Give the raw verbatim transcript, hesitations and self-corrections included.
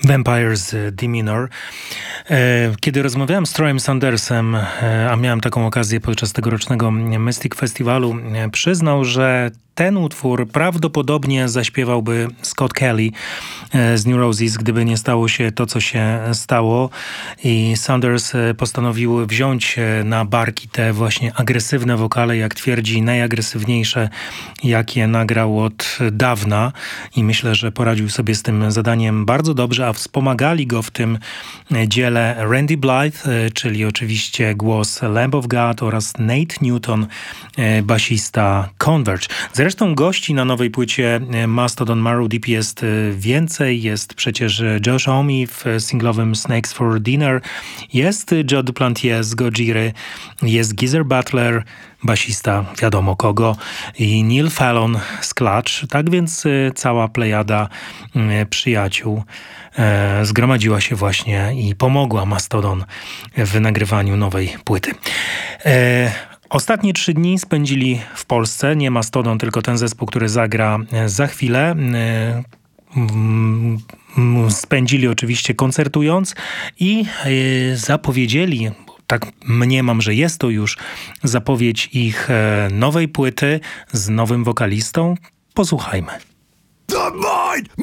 Vampires Demeanor. Kiedy rozmawiałem z Troyem Sandersem, a miałem taką okazję podczas tegorocznego Mystic Festiwalu, przyznał, że ten utwór prawdopodobnie zaśpiewałby Scott Kelly z New Roses, gdyby nie stało się to, co się stało. I Sanders postanowił wziąć na barki te właśnie agresywne wokale, jak twierdzi, najagresywniejsze, jakie nagrał od dawna. I myślę, że poradził sobie z tym zadaniem bardzo dobrze, a wspomagali go w tym dziele Randy Blythe, czyli oczywiście głos Lamb of God, oraz Nate Newton, basista Converge. Zresztą gości na nowej płycie Mastodon Marrow Deep jest więcej. Jest przecież Josh Homme w singlowym Snakes for Dinner. Jest Joe Duplantier z Gojiry. Jest Geezer Butler, basista wiadomo kogo, i Neil Fallon z Clutch. Tak więc cała plejada przyjaciół zgromadziła się właśnie i pomogła Mastodon w nagrywaniu nowej płyty. Ostatnie trzy dni spędzili w Polsce. Nie Mastodon, tylko ten zespół, który zagra za chwilę. Spędzili oczywiście koncertując i zapowiedzieli, tak mniemam, że jest to już zapowiedź ich nowej płyty z nowym wokalistą. Posłuchajmy. The mind